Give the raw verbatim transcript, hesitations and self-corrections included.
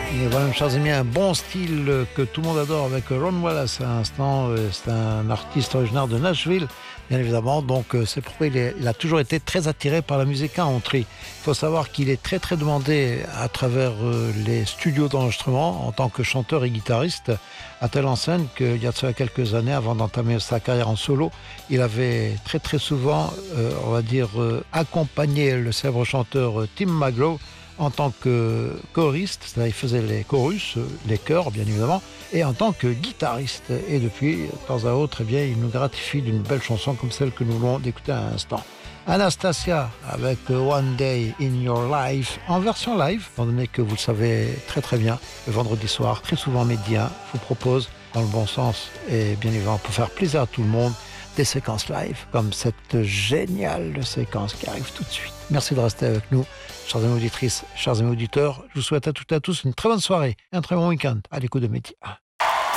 Et voilà, chers amis, un bon style que tout le monde adore avec Ron Wallace à l'instant. C'est un artiste originaire de Nashville, bien évidemment. Donc, c'est pourquoi il, est, il a toujours été très attiré par la musique country. Il faut savoir qu'il est très, très demandé à travers les studios d'enregistrement en tant que chanteur et guitariste, à telle enseigne qu'il y a de cela quelques années, avant d'entamer sa carrière en solo, il avait très, très souvent, euh, on va dire, euh, accompagné le célèbre chanteur Tim McGraw en tant que choriste, c'est-à-dire il faisait les chorus, les chœurs bien évidemment, et en tant que guitariste. Et depuis, de temps à autre, eh bien, il nous gratifie d'une belle chanson comme celle que nous venons d'écouter à l'instant. Anastasia avec One Day in Your Life en version live, étant donné que vous le savez très très bien, le vendredi soir, très souvent Média vous propose, dans le bon sens et bien évidemment pour faire plaisir à tout le monde, des séquences live, comme cette géniale séquence qui arrive tout de suite. Merci de rester avec nous, chers amis auditrices, chers amis auditeurs. Je vous souhaite à toutes et à tous une très bonne soirée et un très bon week-end à l'écoute de Média.